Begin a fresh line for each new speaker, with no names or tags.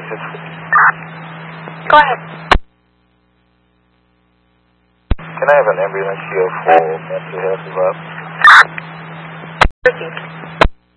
Go ahead.
Can I have an ambulance here for mental health?
Proceed.